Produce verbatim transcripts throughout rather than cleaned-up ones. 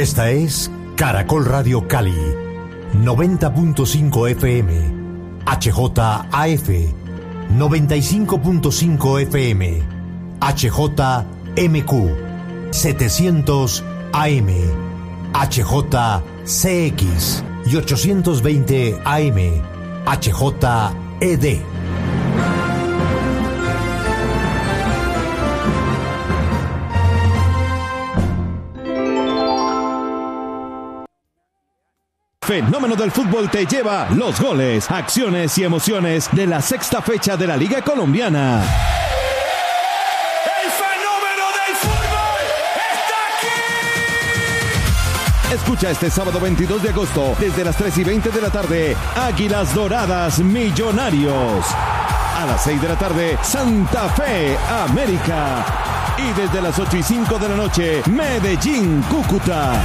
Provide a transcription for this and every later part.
Esta es Caracol Radio Cali, noventa punto cinco F M, H J A F, noventa y cinco punto cinco F M, H J M Q, setecientos A M, H J C X y ochocientos veinte A M, H J E D. Fenómeno del Fútbol te lleva los goles, acciones y emociones de la sexta fecha de la Liga Colombiana. ¡El fenómeno del fútbol está aquí! Escucha este sábado veintidós de agosto, desde las tres y veinte de la tarde, Águilas Doradas Millonarios. A las seis de la tarde, Santa Fe América. Y desde las ocho y cinco de la noche, Medellín Cúcuta.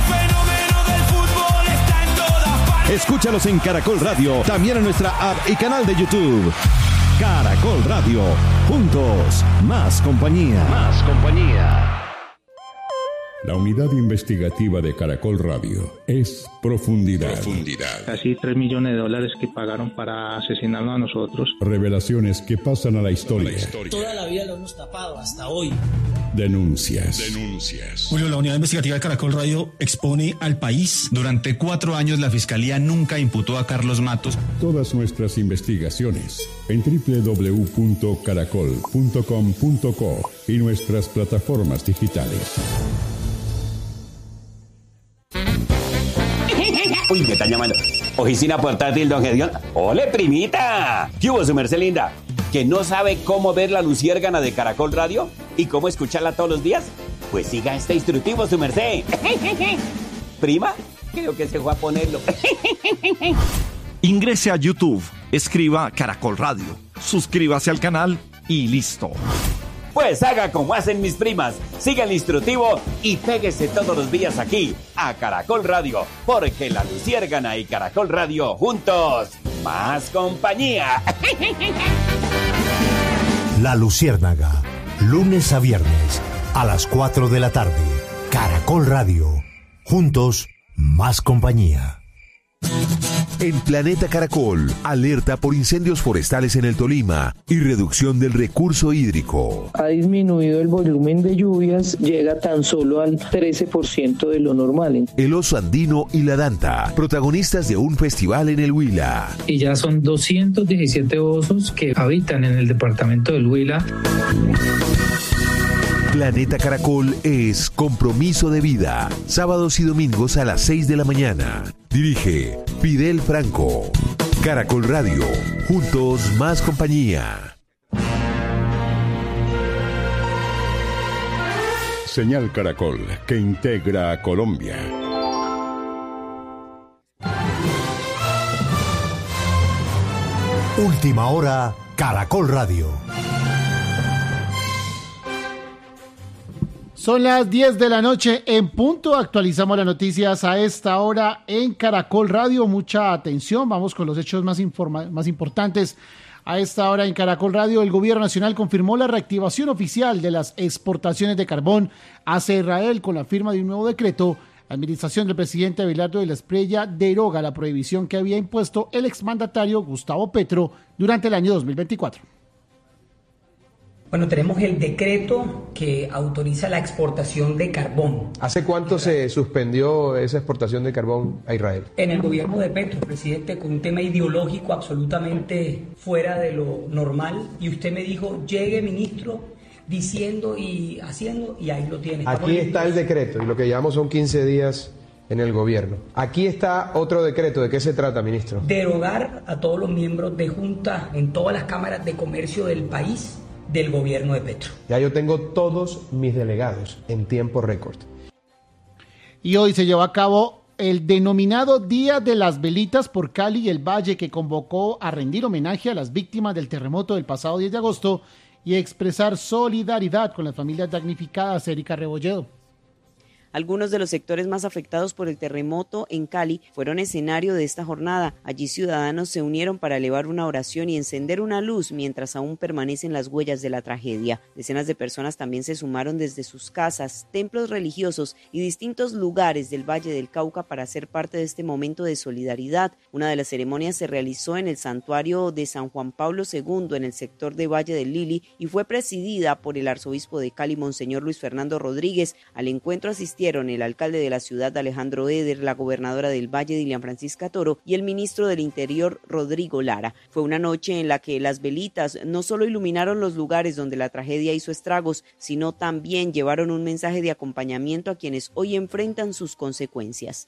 Escúchalos en Caracol Radio, también en nuestra app y canal de YouTube. Caracol Radio, juntos, más compañía. Más compañía. La unidad investigativa de Caracol Radio es Profundidad. Profundidad. Casi tres millones de dólares que pagaron para asesinarnos a nosotros. Revelaciones que pasan a la historia. La historia. Toda la vida lo hemos tapado hasta hoy. Denuncias. Denuncias. Julio, la unidad investigativa de Caracol Radio expone al país. Durante cuatro años la Fiscalía nunca imputó a Carlos Matos. Todas nuestras investigaciones en doble u doble u doble u punto caracol punto com punto co y nuestras plataformas digitales. Uy, me están llamando. Oficina portátil, don Gedeón. ¡Ole, primita! ¿Qué hubo, su merced linda? ¿Que no sabe cómo ver la luciérgana de Caracol Radio y cómo escucharla todos los días? Pues siga este instructivo, su merced. ¿Prima? Creo que se fue a ponerlo. Ingrese a YouTube, escriba Caracol Radio, suscríbase al canal y listo. Pues haga como hacen mis primas, siga el instructivo y péguese todos los días aquí, a Caracol Radio, porque la luciérgana y Caracol Radio juntos, más compañía. La Luciérnaga, lunes a viernes, a las cuatro de la tarde, Caracol Radio, juntos, más compañía. En Planeta Caracol, alerta por incendios forestales en el Tolima y reducción del recurso hídrico. Ha disminuido el volumen de lluvias, llega tan solo al trece por ciento de lo normal. El oso andino y la danta, protagonistas de un festival en el Huila. Y ya son doscientos diecisiete osos que habitan en el departamento del Huila. Planeta Caracol es compromiso de vida. Sábados y domingos a las seis de la mañana. Dirige Fidel Franco. Caracol Radio. Juntos más compañía. Señal Caracol, que integra a Colombia. Última hora, Caracol Radio. Son las diez de la noche en punto. Actualizamos las noticias a esta hora en Caracol Radio. Mucha atención. Vamos con los hechos más, informa- más importantes. A esta hora en Caracol Radio, el Gobierno Nacional confirmó la reactivación oficial de las exportaciones de carbón hacia Israel con la firma de un nuevo decreto. La administración del presidente Abelardo de la Espriella deroga la prohibición que había impuesto el exmandatario Gustavo Petro durante el año dos mil veinticuatro. Bueno, tenemos el decreto que autoriza la exportación de carbón. ¿Hace cuánto se suspendió esa exportación de carbón a Israel? En el gobierno de Petro, presidente, con un tema ideológico absolutamente fuera de lo normal. Y usted me dijo, llegue ministro, diciendo y haciendo, y ahí lo tiene. Aquí está el decreto, y lo que llevamos son quince días en el gobierno. Aquí está otro decreto. ¿De qué se trata, ministro? Derogar a todos los miembros de junta en todas las cámaras de comercio del país, del gobierno de Petro. Ya yo tengo todos mis delegados en tiempo récord. Y hoy se llevó a cabo el denominado Día de las Velitas por Cali y el Valle, que convocó a rendir homenaje a las víctimas del terremoto del pasado diez de agosto y expresar solidaridad con las familias damnificadas. Erika Rebolledo. Algunos de los sectores más afectados por el terremoto en Cali fueron escenario de esta jornada. Allí ciudadanos se unieron para elevar una oración y encender una luz mientras aún permanecen las huellas de la tragedia. Decenas de personas también se sumaron desde sus casas, templos religiosos y distintos lugares del Valle del Cauca para ser parte de este momento de solidaridad. Una de las ceremonias se realizó en el santuario de San Juan Pablo segundo en el sector de Valle del Lili y fue presidida por el arzobispo de Cali, Monseñor Luis Fernando Rodríguez. Al encuentro asistieron el alcalde de la ciudad, Alejandro Eder, la gobernadora del Valle, Dilian Francisca Toro, y el ministro del Interior, Rodrigo Lara. Fue una noche en la que las velitas no solo iluminaron los lugares donde la tragedia hizo estragos, sino también llevaron un mensaje de acompañamiento a quienes hoy enfrentan sus consecuencias.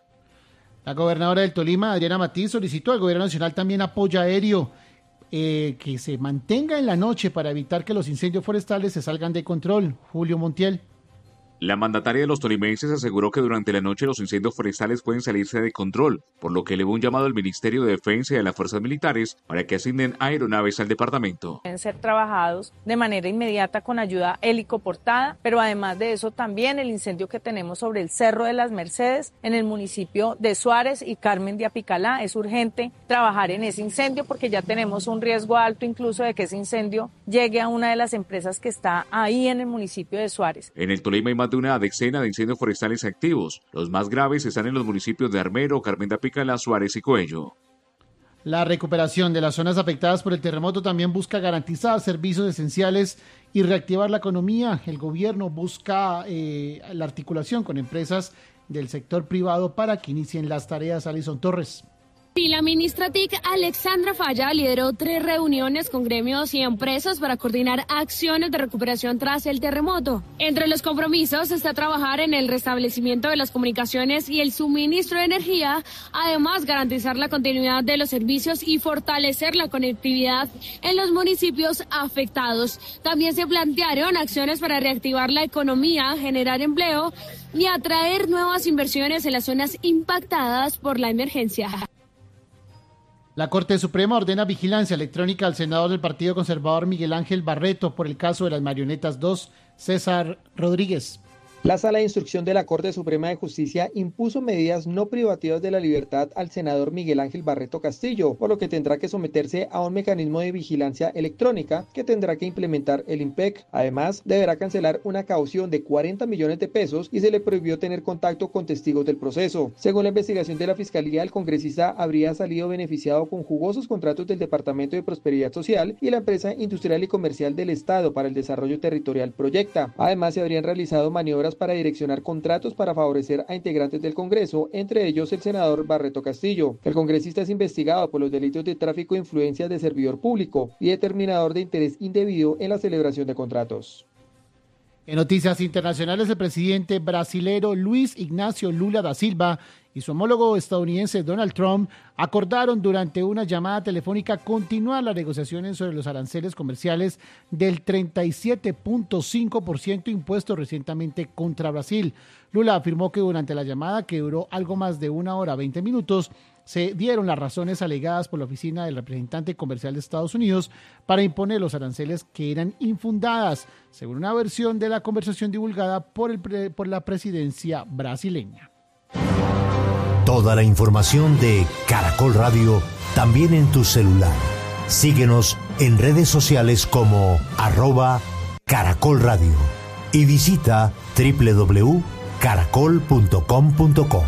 La gobernadora del Tolima, Adriana Matiz, solicitó al gobierno nacional también apoyo aéreo eh, que se mantenga en la noche para evitar que los incendios forestales se salgan de control. Julio Montiel. La mandataria de los tolimenses aseguró que durante la noche los incendios forestales pueden salirse de control, por lo que elevó un llamado al Ministerio de Defensa y a las fuerzas militares para que asignen aeronaves al departamento. Deben ser trabajados de manera inmediata con ayuda helicoportada, pero además de eso también el incendio que tenemos sobre el Cerro de las Mercedes en el municipio de Suárez y Carmen de Apicalá. Es urgente trabajar en ese incendio porque ya tenemos un riesgo alto incluso de que ese incendio llegue a una de las empresas que está ahí en el municipio de Suárez. En el Tolima hay más de una decena de incendios forestales activos. Los más graves están en los municipios de Armero, Carmen de Apicalá, Suárez y Coello. La recuperación de las zonas afectadas por el terremoto también busca garantizar servicios esenciales y reactivar la economía. El gobierno busca eh, la articulación con empresas del sector privado para que inicien las tareas. Alison Torres. Y la ministra T I C, Alexandra Falla, lideró tres reuniones con gremios y empresas para coordinar acciones de recuperación tras el terremoto. Entre los compromisos está trabajar en el restablecimiento de las comunicaciones y el suministro de energía, además garantizar la continuidad de los servicios y fortalecer la conectividad en los municipios afectados. También se plantearon acciones para reactivar la economía, generar empleo y atraer nuevas inversiones en las zonas impactadas por la emergencia. La Corte Suprema ordena vigilancia electrónica al senador del Partido Conservador Miguel Ángel Barreto por el caso de las marionetas dos, César Rodríguez. La Sala de Instrucción de la Corte Suprema de Justicia impuso medidas no privativas de la libertad al senador Miguel Ángel Barreto Castillo, por lo que tendrá que someterse a un mecanismo de vigilancia electrónica que tendrá que implementar el IMPEC. Además, deberá cancelar una caución de cuarenta millones de pesos y se le prohibió tener contacto con testigos del proceso. Según la investigación de la Fiscalía, el congresista habría salido beneficiado con jugosos contratos del Departamento de Prosperidad Social y la empresa industrial y comercial del Estado para el desarrollo territorial Proyecta. Además, se habrían realizado maniobras para direccionar contratos para favorecer a integrantes del Congreso, entre ellos el senador Barreto Castillo. El congresista es investigado por los delitos de tráfico de influencias de servidor público y determinador de interés indebido en la celebración de contratos. En noticias internacionales, el presidente brasilero Luis Ignacio Lula da Silva y su homólogo estadounidense Donald Trump acordaron durante una llamada telefónica continuar las negociaciones sobre los aranceles comerciales del treinta y siete punto cinco por ciento impuesto recientemente contra Brasil. Lula afirmó que durante la llamada, que duró algo más de una hora veinte minutos, se dieron las razones alegadas por la oficina del representante comercial de Estados Unidos para imponer los aranceles que eran infundadas, según una versión de la conversación divulgada por, el, por la presidencia brasileña. Toda la información de Caracol Radio también en tu celular. Síguenos en redes sociales como arroba Caracol Radio y visita doble u doble u doble u punto caracol punto com punto co.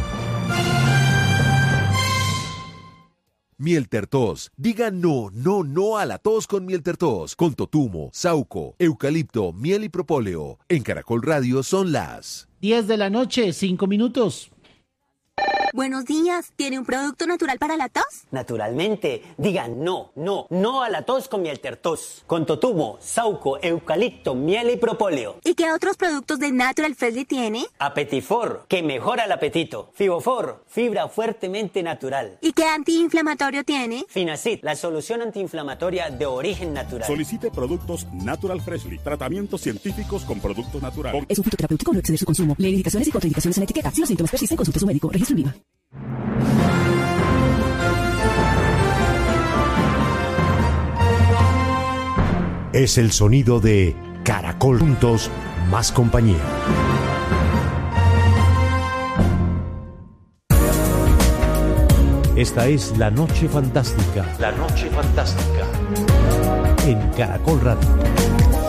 Miel Tertos. Diga no, no, no a la tos con Miel Tertos. Con totumo, sauco, eucalipto, miel y propóleo. En Caracol Radio son las diez de la noche, cinco minutos. Buenos días, ¿tiene un producto natural para la tos? Naturalmente, digan no, no, no a la tos con Miel Tertos. Con totumo, sauco, eucalipto, miel y propóleo. ¿Y qué otros productos de Natural Freshly tiene? Apetifor, que mejora el apetito. Fibofor, fibra fuertemente natural. ¿Y qué antiinflamatorio tiene? Finacid, la solución antiinflamatoria de origen natural. Solicite productos Natural Freshly, tratamientos científicos con productos naturales. Es un fitoterapéutico, no exceder su consumo. Lee indicaciones y contraindicaciones en la etiqueta. Si los síntomas persisten, consulte a su médico. Registro en Viva. Es el sonido de Caracol, juntos, más compañía. Esta es La Noche Fantástica. La Noche Fantástica. En Caracol Radio.